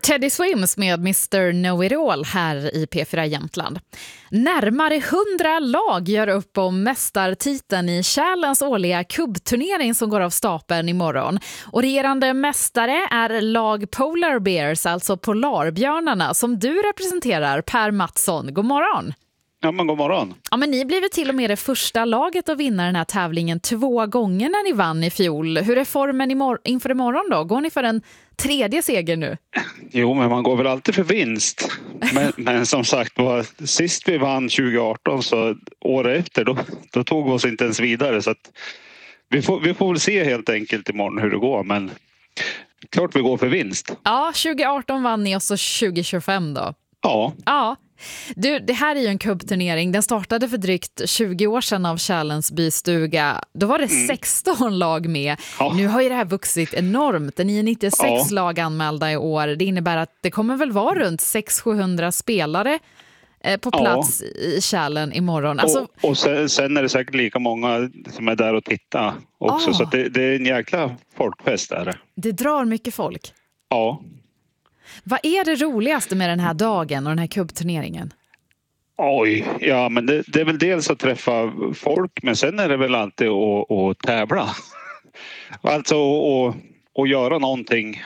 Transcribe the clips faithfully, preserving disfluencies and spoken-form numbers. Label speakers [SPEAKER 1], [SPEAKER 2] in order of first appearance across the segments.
[SPEAKER 1] Teddy Swims med mister Know-It-All här i P fyra Jämtland. Närmare hundra lag gör upp om mästartiteln i Challens årliga kubbturnering som går av stapeln imorgon. Och regerande mästare är lag Polar Bears, alltså Polarbjörnarna, som du representerar, Per Mattsson. God morgon!
[SPEAKER 2] Ja, men god morgon.
[SPEAKER 1] Ja, men ni blev till och med det första laget att vinna den här tävlingen två gånger när ni vann i fjol. Hur är formen imor- inför imorgon då? Går ni för en tredje seger nu?
[SPEAKER 2] Jo, men man går väl alltid för vinst. Men, men som sagt, var, sist vi vann tjugo arton så året efter då, då tog vi oss inte ens vidare. Så att vi, får, vi får väl se helt enkelt imorgon hur det går. Men klart vi går för vinst.
[SPEAKER 1] Ja, tjugo arton vann ni och så tjugo tjugofem då.
[SPEAKER 2] Ja.
[SPEAKER 1] Ja. Du, det här är ju en kubbturnering. Den startade för drygt tjugo år sedan av Challens bystuga. Då var det mm. sexton lag med. Ja. Nu har ju det här vuxit enormt. Ni är nittiosex ja. lag anmälda i år. Det innebär att det kommer väl vara runt sex till sjuhundra spelare eh, på plats ja. i Challen imorgon. Alltså...
[SPEAKER 2] Och, och sen, sen är det säkert lika många som är där och tittar också. Ah. Så det, det är en jäkla folkfest där.
[SPEAKER 1] Det drar mycket folk.
[SPEAKER 2] Ja.
[SPEAKER 1] Vad är det roligaste med den här dagen och den här kubbturneringen?
[SPEAKER 2] Oj, ja men det, det är väl dels att träffa folk, men sen är det väl alltid att, att tävla. Alltså att, att göra någonting.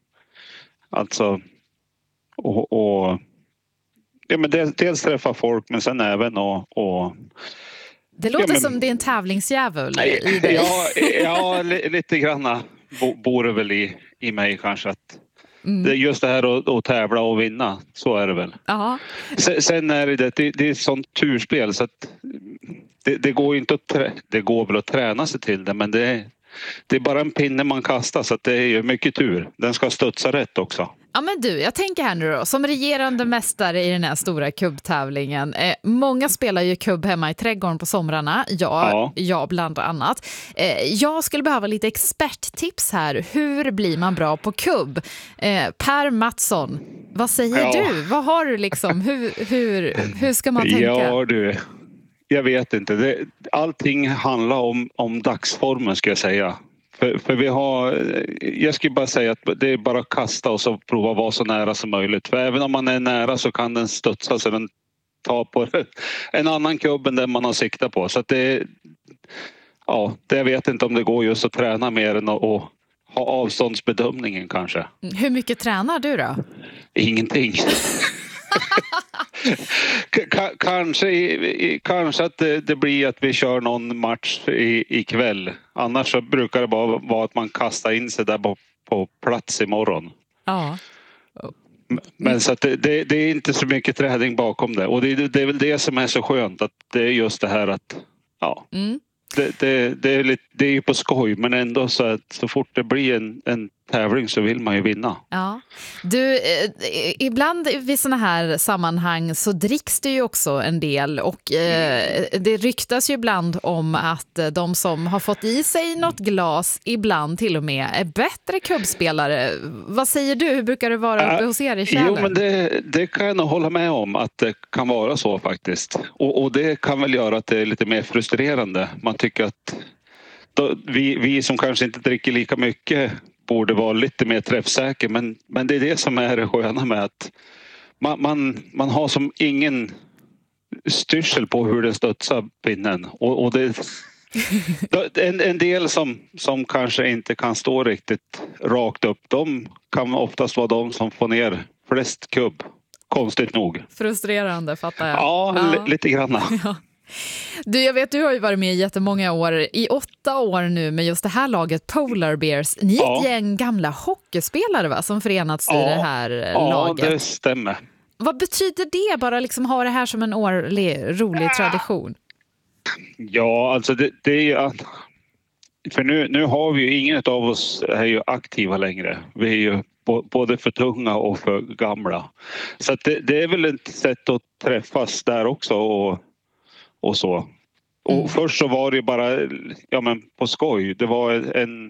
[SPEAKER 2] Alltså och, och ja, men dels, dels träffa folk, men sen även att... Och,
[SPEAKER 1] det låter ja, men,
[SPEAKER 2] som
[SPEAKER 1] det är en tävlingsdjävul i dig.
[SPEAKER 2] Ja, ja lite grann bor det väl i, i mig kanske att mm. det är just det här att, att tävla och vinna, så är det väl.
[SPEAKER 1] Aha.
[SPEAKER 2] Sen, sen är det, det, det är ett sånt turspel så att det, det går inte att trä, det går väl att träna sig till det, men det är, det är bara en pinne man kastar, så att det är ju mycket tur. Den ska studsa rätt också. Ja,
[SPEAKER 1] men du, jag tänker här nu då, som regerande mästare i den här stora kubbtävlingen. Eh, många spelar ju kubb hemma i trädgården på somrarna. Jag, ja. jag bland annat. Eh, jag skulle behöva lite experttips här. Hur blir man bra på kubb? Eh, Per Mattsson, vad säger ja. du? Vad har du liksom? Hur, hur, hur ska man tänka?
[SPEAKER 2] Ja, du... Jag vet inte. Det, allting handlar om, om dagsformen, ska jag säga. För, för vi har, jag skulle bara säga att det är bara att kasta och så prova vara så nära som möjligt. För även om man är nära så kan den studsa så den tar på en annan kubb än den man har siktat på. Så att det, ja, det jag vet inte om det går just att träna mer än att, att ha avståndsbedömningen kanske.
[SPEAKER 1] Hur mycket tränar du då?
[SPEAKER 2] Ingenting. K- kanske, kanske att det, det blir att vi kör någon match i, ikväll. Annars så brukar det bara vara att man kastar in sig där på, på plats imorgon.
[SPEAKER 1] Ja.
[SPEAKER 2] Men så att det, det, det är inte så mycket träning bakom det. Och det, det är väl det som är så skönt, att det är just det här att ja, mm. det, det, det, är lite, det är ju på skoj, men ändå så att så fort det blir en, en tävling så vill man ju vinna.
[SPEAKER 1] Ja. Du, eh, ibland vid såna här sammanhang så dricks det ju också en del, och eh, det ryktas ju ibland om att de som har fått i sig något glas ibland till och med är bättre kubbspelare. Vad säger du? Hur brukar det vara uppe hos er i Challen?
[SPEAKER 2] Jo, men det, det kan jag nog hålla med om att det kan vara så faktiskt. Och, och det kan väl göra att det är lite mer frustrerande. Man tycker att då, vi, vi som kanske inte dricker lika mycket borde vara lite mer träffsäker, men, men det är det som är det sköna med att man, man, man har som ingen styrsel på hur den studsar pinnen. Och, och det, en, en del som, som kanske inte kan stå riktigt rakt upp, de kan oftast vara de som får ner flest kubb, konstigt nog.
[SPEAKER 1] Frustrerande, fattar jag.
[SPEAKER 2] Ja, ja. L- lite grann.
[SPEAKER 1] Ja. Du, jag vet, du har ju varit med i jättemånga år, i åtta år nu med just det här laget Polar Bears. Ni är ja. ett gäng gamla hockeyspelare, va, som förenats ja. i det här
[SPEAKER 2] ja,
[SPEAKER 1] laget.
[SPEAKER 2] Ja, det stämmer.
[SPEAKER 1] Vad betyder det, bara liksom ha det här som en årlig rolig tradition?
[SPEAKER 2] Ja, alltså det, det är ju att, för nu, nu har vi ju, ingen av oss är ju aktiva längre. Vi är ju både för tunga och för gamla. Så att det, det är väl ett sätt att träffas där också och och så. Och mm. först så var det bara, ja men på skoj. Det var en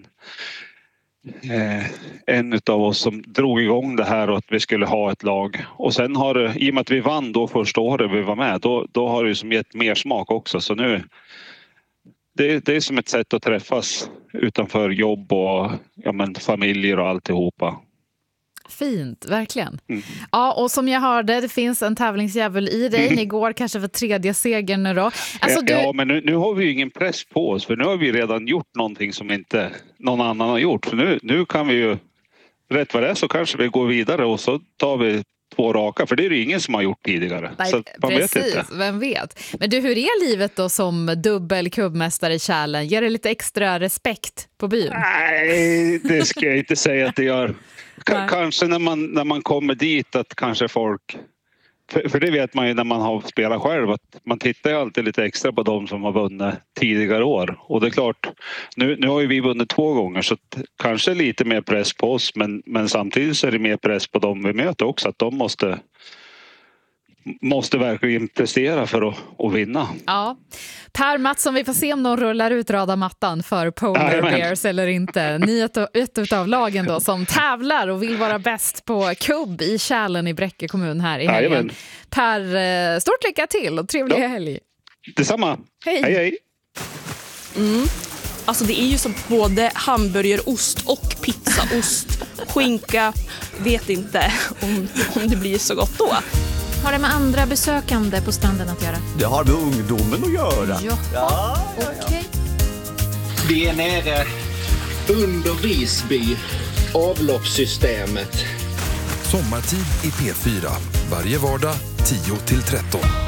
[SPEAKER 2] eh, en utav oss som drog igång det här och att vi skulle ha ett lag. Och sen har det, i och med att vi vann då första året vi var med, då, då har det ju som gett mer smak också. Så nu, det, det är som ett sätt att träffas utanför jobb och ja men familjer och alltihopa.
[SPEAKER 1] Fint, verkligen.
[SPEAKER 2] Mm.
[SPEAKER 1] Ja, och som jag hörde, det finns en tävlingsjävel i dig. Ni går kanske för tredje segern nu då. Alltså, du...
[SPEAKER 2] Ja, men nu, nu har vi ju ingen press på oss. För nu har vi redan gjort någonting som inte någon annan har gjort. För nu, nu kan vi ju, rätt vad det är så kanske vi går vidare och så tar vi två raka. För det är det ingen som har gjort tidigare.
[SPEAKER 1] Nej,
[SPEAKER 2] så man
[SPEAKER 1] precis,
[SPEAKER 2] vet inte.
[SPEAKER 1] Vem vet. Men du, hur är livet då som dubbel kubbmästare i Kälen? Ger det lite extra respekt på byn?
[SPEAKER 2] Nej, det ska jag inte säga att det gör. K- kanske när man, när man kommer dit att kanske folk... För, för det vet man ju när man har spelat själv att man tittar ju alltid lite extra på de som har vunnit tidigare år. Och det är klart, nu, nu har ju vi vunnit två gånger så att, kanske lite mer press på oss men, men samtidigt så är det mer press på dem vi möter också att de måste... måste verkligen prestera för att, att vinna.
[SPEAKER 1] Ja. Per Mattsson, vi får se om de rullar ut röda mattan för Polar
[SPEAKER 2] Amen.
[SPEAKER 1] Bears eller inte. Ni är ett, ett av lagen då som tävlar och vill vara bäst på kubb i Kälen i Bräcke kommun här i helgen.
[SPEAKER 2] Amen.
[SPEAKER 1] Per, stort lycka till och trevlig ja. helg.
[SPEAKER 2] Detsamma.
[SPEAKER 1] Hej.
[SPEAKER 2] Hej, hej.
[SPEAKER 3] Mm. Alltså det är ju som både hamburgerost och pizzaost. Skinka, vet inte om, om det blir så gott då.
[SPEAKER 4] Har det med andra besökande på stranden att göra?
[SPEAKER 5] Det har med ungdomen att göra.
[SPEAKER 4] Ja, ja, okej. Okay.
[SPEAKER 6] Vi är nere under Visby, avloppssystemet.
[SPEAKER 7] Sommartid i P fyra. Varje vardag tio till tretton.